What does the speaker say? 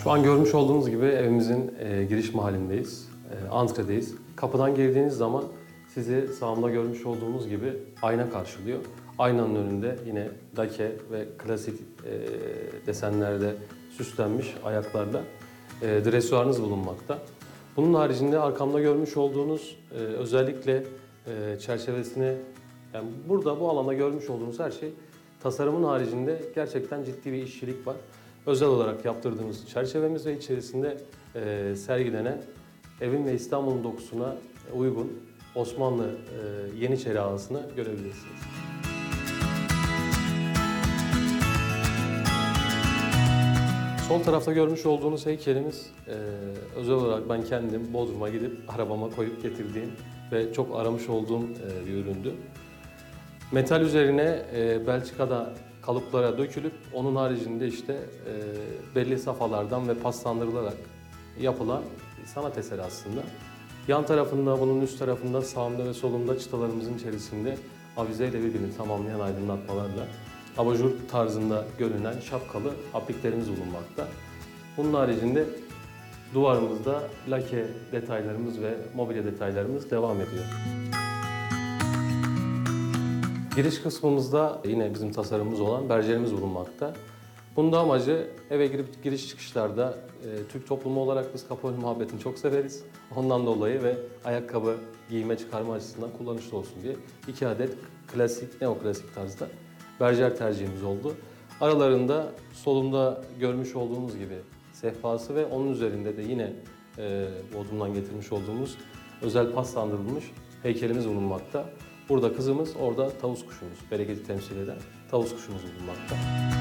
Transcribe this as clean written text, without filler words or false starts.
Şu an görmüş olduğunuz gibi evimizin giriş mahallindeyiz, antredeyiz. Kapıdan girdiğiniz zaman sizi sağımda görmüş olduğunuz gibi ayna karşılıyor. Aynanın önünde yine lake ve klasik desenlerde süslenmiş ayaklarla dresuarınız bulunmakta. Bunun haricinde arkamda görmüş olduğunuz özellikle çerçevesini, yani burada bu alanda görmüş olduğunuz her şey tasarımın haricinde gerçekten ciddi bir işçilik var. Özel olarak yaptırdığımız çerçevemiz ve içerisinde sergilenen evin ve İstanbul'un dokusuna uygun Osmanlı Yeniçeri ağasını görebilirsiniz. Sol tarafta görmüş olduğunuz heykelimiz özel olarak ben kendim Bodrum'a gidip arabama koyup getirdiğim ve çok aramış olduğum bir üründü. Metal üzerine Belçika'da kalıplara dökülüp onun haricinde işte belli safhalardan ve paslandırılarak yapılan bir sanat eseri aslında. Yan tarafında, bunun üst tarafında, sağımda ve solumda çıtalarımızın içerisinde avizeyle birbirini tamamlayan aydınlatmalarla abajur tarzında görünen şapkalı apliklerimiz bulunmakta. Bunun haricinde duvarımızda lake detaylarımız ve mobilya detaylarımız devam ediyor. Giriş kısmımızda yine bizim tasarımımız olan berjerimiz bulunmakta. Bunun da amacı eve girip giriş çıkışlarda Türk toplumu olarak biz kapı önü muhabbetini çok severiz. Ondan dolayı ve ayakkabı giyme çıkarma açısından kullanışlı olsun diye 2 adet klasik, neoklasik tarzda berjer tercihimiz oldu. Aralarında solumda görmüş olduğunuz gibi sehpası ve onun üzerinde de yine Bodrum'dan getirmiş olduğumuz özel paslandırılmış heykelimiz bulunmakta. Burada kızımız, orada tavus kuşumuz, bereketi temsil eden tavus kuşumuz bulunmakta.